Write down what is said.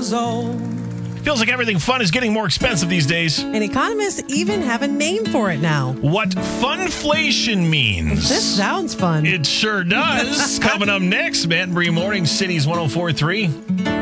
years old. Feels like everything fun is getting more expensive these days. And economists even have a name for it now. What funflation means. This sounds fun. It sure does. Coming up next, Matt and Bree Morning, Cities 104.3.